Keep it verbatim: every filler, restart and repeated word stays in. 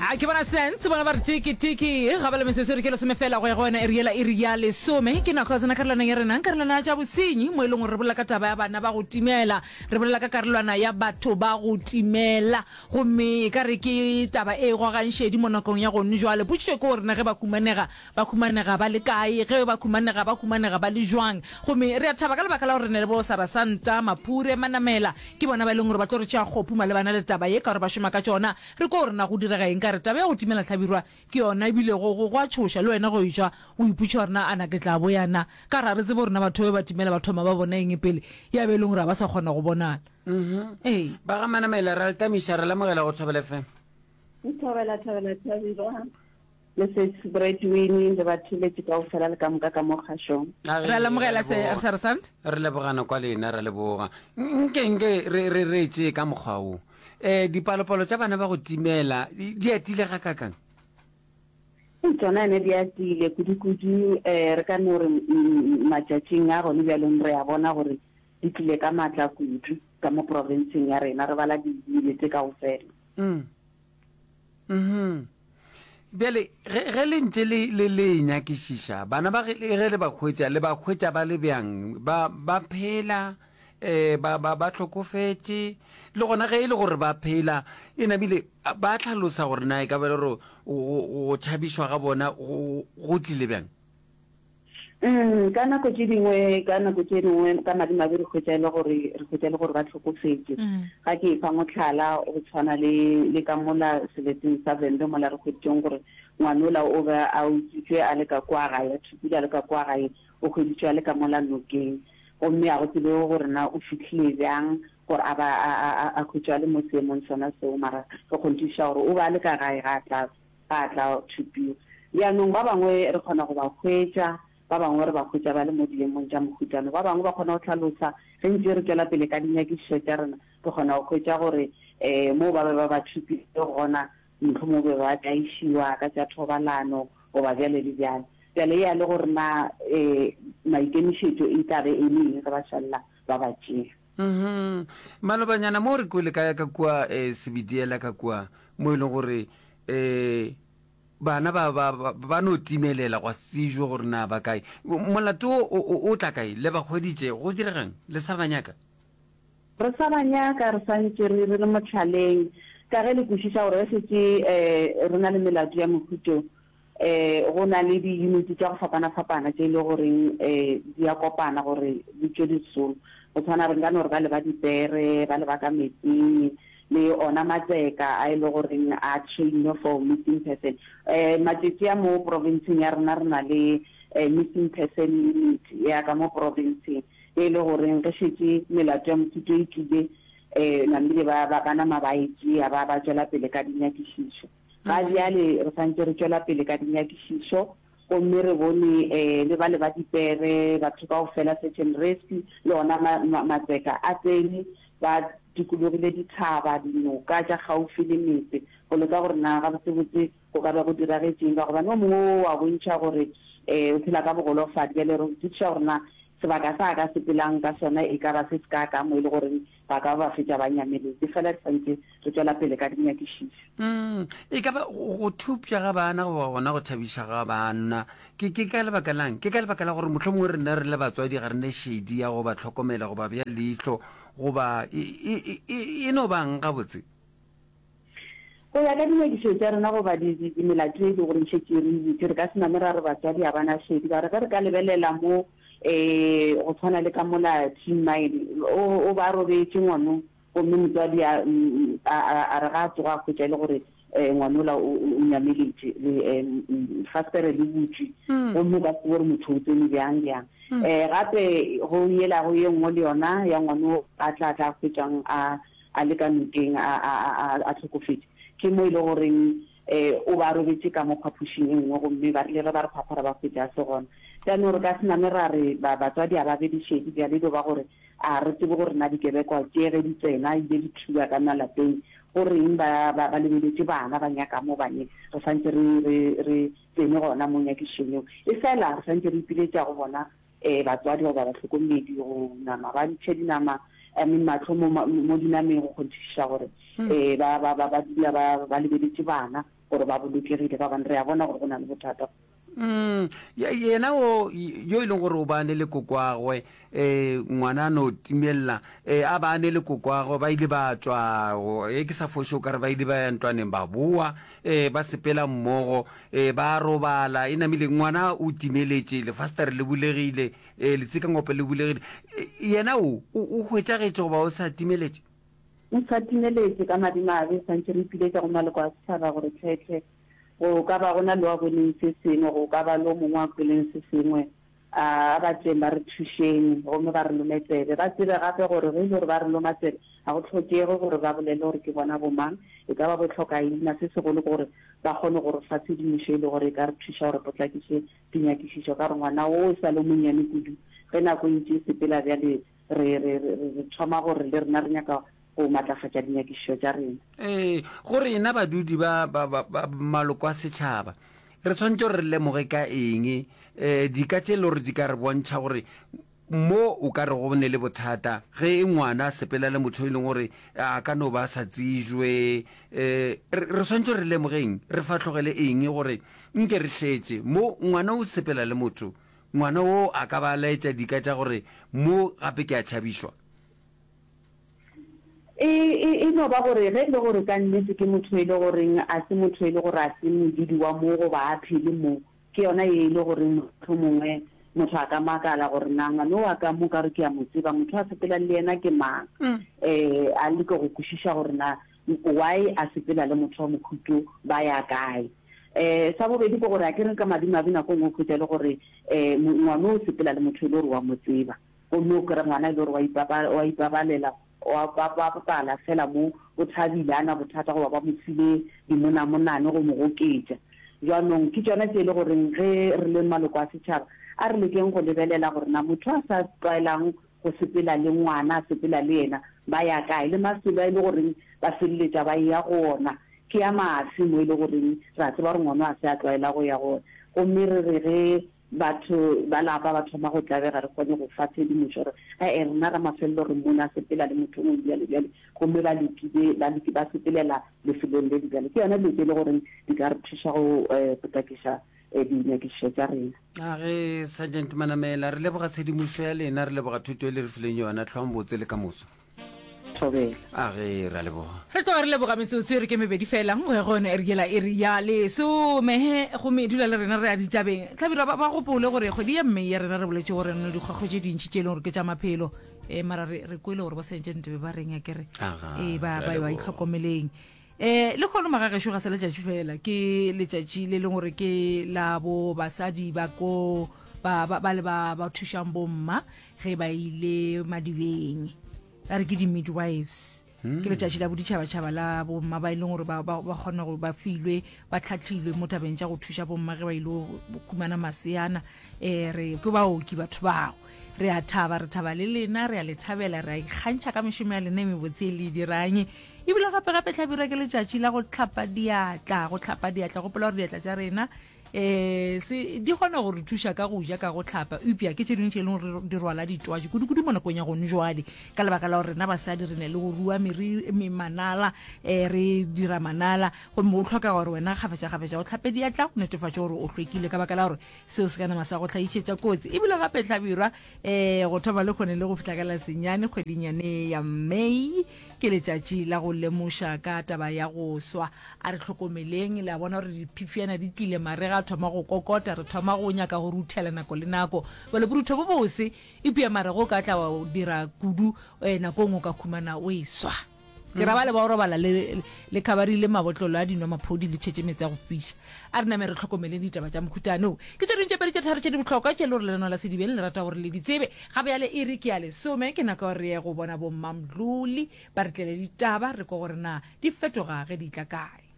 a ke bona sense bona ba re tiki tiki ga ba le metsotso re ke le semefela go ya go wena eriela iriya le some ke na khazana karlana ya rena karlana ja bosenyi mo eleng re bolela ka taba ya bana ba go timela re bolela ka karlwana ya batho ba go timela go me ka re ke taba e go ganshedi mo nakong ya go njwale butse ko rena ge ba kumanega ba kumanega ba le kae ge ba kumanega ba kumanega ba le jwang go me re a thaba ka le bakala gore ne le bo Sara Santa Mapure Manamela ke bona ba leng gore ba tlo re tša khopuma le bana le taba ye ka re ba shoma ka tsona re ko rena go dira ga eng ka re taba ya go timela tlhabirwa ke yona ebile go go gwa tshosha le wena go itšwa o iputša rena ana ke tla boyana ka ra re tsebo rena batho ba timela batho ma ba bona eng pele ya be leng re ba sa kgona go bonana mhm eh ba ga Manamela ra lta mishara la mogela go tshobela fe ntshobela tshobela thabirwa le se spread winning le batho le tsa go fela le ka moka ka mogashong re la mogela se Sara Santa re le bogana kwa lena re le boga nke nke re re re tse ka mogwao eh dipalopalo tsa bana ba go timela di atile ga kakang tsona ne di atile kudikudu eh re ka no re matšatšing a go le bjalong re a bona gore di tlile ka matla kudu ka mo provinceng ya rena re bala di tse ka go fela mm mhm bele ge le ntse le le lenya ke shisha bana ba ge le ba khwetsa le ba khwetsa ba le bjang ba ba phela eh ba ba ba tlhokofetse le gona ge ile gore ba phela ena bile ba tlhalosa gore na e ka bele ro o tshabishwa ga bona go tlile bjang mm kana ko dingwe kana ko dingwe ka madi mabiri khwetsa ile gore re khwetsa ile gore ba tlhokofetse ga ke fa motlhala o tshwana le le ka mola seleteng sa vende mola re khwetseng gore ngwanola o ga a utswe a le ka kwa ga ya thupile le ka kwa ga o khweditswa le ka mola nokeng o mme a go tsebe gore na o fitlhile bjang gore a ba a khwetswa le mo seemong sona seo mara go kontisha gore o ba le ka gae ga tla ga tla thupile ya nong ba bangwe re khona go ba khwetsa ba bangwe re ba khwetsa ba le mo dilemong tša mokhutano ba bangwe ba khona go tlhalosa ge ntse re tswela pele ka dinyakišišo tša rena re khona go khwetsa gore eh mo ba ba ba thupile gona ntho mo be ba taišiwa ka tša thobalano go ba bjale le bjale bjale ya le gore na eh maikemišetšo e tabe e leng ge ba šalla ba ba tšea mhm malobanyana mo re kwele ka ka kwa eh sebidiela ka kwa mo ile gore eh bana ba ba ba no timelela go sijwe gore na ba kae molato o tla kae le ba kgoditse go diregang le sa banyaka re sa banyaka re santse re re mo tšhaleng ka ge le kušiša gore se tse eh re na le melato ya mohuto eh go na le di unit tša go fapana fapana tše le gore eh di a kopana gore di tšwe disolo go tshwana re ngano re ba le ba dipere ba le ba ka metsing le ona matseka a ile gore a train for missing person eh matsetsi ya mo provinceng ya rena rena le missing person unit ya ka mo provinceng e le gore re shetse melato ya mothuto e tlile eh namile ba bana mabaitsi ya ba ba tswela pele ka dinyakišišo ga diale re santse re tswela pele ka dinyakišišo go mme re bone eh le ba le ba dipere batho ka go fela search and rescue le ona matseka a tsene ba dikologile dithaba dinoka tša gaufi le metse go leka gore na ga botsebotse go ka ba go diragetseng ka gobane o mongwe wa bontšha gore um o phela ka bogolofadi bjale re ditša gore na sebaka sa ka sepelang ka sona e ka ba se se ka ka mo e le gore ba ka ba fetša ba nyameletse fela re santse re tswela pele ka dinyakišišo mm e ka ba go thupša ga bana go gona go tšhabiša ga bana ke ke ka lebaka lang ke ka lebaka la gore mohlomongwe re nna re le batswadi ga re ne šedi ya go ba tlhokomela go ba bja leihlo goba e no bang ga botse go ya ka dinyakišo tša rena goba dimelato e le gore šetse re itse re ka sename ra re batswadi a bana šedi ka re ka re ka lebelela mo eh go tshwana le ka mola team mine o ba robetse ngwano gomme motswadi a re ga tsoga a khwetša le gore ngwanola o nyameletse fastere le butse gomme ka se gore motho o tsene bjang bjang um gape go yela go ye nngwe le yona ya ngwano a tla tla khwetšang a le ka nokeng a tlhokofetse ke mo e le goreng um o ba robetse ka mo phapošing e nngwe gomme ba rile re ba re phaphara ba khwetša se gona jaanong re ka sename ra re batswadi a ba bedišedi bjale do ba gore a re tsebe gore na dikebekwa tše ge di tsena ile di thuba ka malapeng goreng ba lebeletse bana ba nyaka mo bane re santse re tsene gona mo nyakišong eo e fela re santse re ipiletša go bona um batswadi goba batlhokomedi go nama ba ntšhe dinama I mean matlho mo dinameng go kgontshiša gore eh ba ba ba ba dula ba ba lebeletse bana gore ba bolokegile ka bane re a bona gore go na le bothata. Mm ya yena o yo ile gore o bane le kokwagwe eh ngwana no timella eh a bane le kokwagwe ba ile ba tswa e ke sa fosho ka re ba ile ba ya ntwaneng ba bua eh ba sepela mmogo eh ba robala ina mile ngwana o timeletse le faster le bulegile eh le tsika ngope le bulegile yena o o hwetsa ge tso ba o sa timeletse o sa timeletse ka madimabe santse re pile ka go na le kwa tsaba gore tshetse go ka ba gona le wa boneng se sengwe go ka ba lo mongwe a kweleng se sengwe a ba tseng ba re thušeng gomme ba re lometsebe ba tsebe gape gore ge ile gore ba re lomatsebe ga go tlhokege gore ba bolele gore ke bona bomang e ka ba botlhokaina se segolo gore ba kgone gore fa tshedimošo e le gore e ka re thuša gore potlakise dinyakišišo ka re ngwana o sa le monnyane kudu ge nako ntse sepela bjale re thoma gore le rena re nyaka go matlafatša dinyakišišo tša rena. eh gore ena badudi ba maloko a setšhaba re tshwantse re lemoge ka eng eh di ka tse le gore di ka re bontšha gore mo o ka re go bone le bothata ge ngwana sepela le motho e leng gore a ka no ba sa tsijwe eh re tshwantse re lemogeng re fatlhogele eng gore nke re šetse mo ngwana o sepela le motho ngwana o a ka ba laetša dika tša gore mo gape ke a tšhabišwa e no ba gore ge le gore ka nnete ke motho e le goreng a se motho e le gore a se modidi wa mo go ba a phele mo ke yona e le gore motho mongwe motho a ka makala gore nanga no a ka mo ka re ke a motseba motho a sepela le yena ke mang eh a le go kwešiša gore na why a sepela le motho wa mokhuto ba ya kae eh sa bobedi go gore a ke re ka madimabe nako ngwe khutela gore eh ngwana o sepela le motho e le gore wa motseba o no kra ngwana e le gore wa ipapa wa ipabalela wa ba ba pala fela mo o thabile ana bothata go ba motsile di mona monane go mo goketša jaanong ke tsona tse le gore ge re le maloko a setšhaba a re lekeng go lebelela gore na motho a sa tlwaelang go sepela le ngwana a sepela le yena ba ya kae le maselo a e le gore ba feleletša ba ya go ona ke ya mafi mo e le gore ra tseba gore ngwana a se a tlwaela go ya gona gomme re re ge batho ba lapa ba thoma go tlabega re kgone go fa tshedimošo gore e rena ra mafelelo re mona sepela le motho mo bjale bjale gomme ba lekile ba leki ba sepelela lefelong le bjale ke yona le le gore di ka re thuša go potakiša dinyakišišo tša rena a ge sergeant Manamela re leboga tshedimošo ya lena re leboga thuto e le re fileng yona tlhombotse le ka moso a ge ra leboga re tlo re leboga metsotso e re ke mebedi fela go ya gone e re yela e re ya lesome go medula le rena re a ditabeng tlhabira ba gopole gore kgwedi ya mme ya rena re boletse gore nna dikgwaggo tse dintšhi tše e leng gore ke tša maphelo um mara re kwele gore ba sentšentebe ba reng ya kere e ba ba itlhokomeleng um le kgone magagešo ga se letšatši fela ke letšatši le leng gore ke la bo basadi ba ko ba le ba thušang bomma ge ba ile madibeng a re ke di-midwives ke letšatši la boditšhabatšhaba la bomma ba e leng gore ba kgona gore ba filwe ba tlhatlhilwe mo tabeng tša go thuša bomma ge ba ile khumana maseana um re ke baoki batho bao re a thaba re thaba le lena re a le thabela re a ikgantšha ka mešomo ya lena mebotse e le dirang ebile gape-gape tlhabira ke letšatši la go tlhapa diatla go tlhapa diatla gopola gore diatla tša rena eh se di gona gore thuša ka go ja ka go tlhapa upia ke tse dingwe tše e leng gore di rwala ditwatši kudu-kudu mo nakong ya gone jwale ka lebaka la gore rena basadi re ne le go rua manala um re dira manala gomme o tlhoka gore wena kgafetša-kgafetša o tlhape diatla o netefatše gore o hlwekile ka baka la gore seo se ka nama sa go tlhaišetša kotsi ebile gape tlhabirwa um go thoma le kgone le go fitlha ka la senyane kgwedinyane ya Mei ke letšatši la go lemoša ka taba ya go swa a re tlhokomeleng le a bona gore diphifiana di tlile marega thoma go kokota re thoma go nyaka go ruthela nako le nako bale borutho bo bose e pia mare go ka tla wa dira kudu nako ngwe ka khumana o e swa ke ra ba le ba robala le le khabarile mabotlolo a dino maphodi le tšhetšemetsa go fiša a re name re tlhokomeleng ditaba tša mokhutano ke tše dingwe tše pedi tše tharo tše di bohlokwa tše le gore leno la sedibeng le rata gore le di tsebe gape yale e re ke ya lesome ke nako re ye go bona bommamdluli ba re tlele ditaba re ko gore na di fetoga ge di tla kae